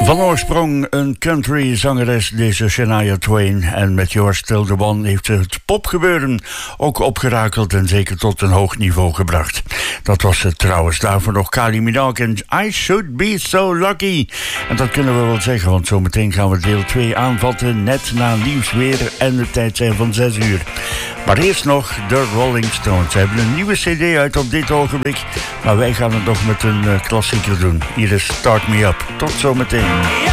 Van oorsprong een country zangeres, deze Shania Twain. En met You're Still the One heeft ze het popgebeuren ook opgerakeld en zeker tot een hoog niveau gebracht. Dat was het trouwens. Daarvoor nog Kylie Minogue en I Should Be So Lucky. En dat kunnen we wel zeggen, want zometeen gaan we deel 2 aanvatten. Net na nieuws weer en de tijd zijn van 6 uur. Maar eerst nog de Rolling Stones. Ze hebben een nieuwe cd uit op dit ogenblik. Maar wij gaan het nog met een klassieker doen. Hier is Start Me Up. Tot zometeen.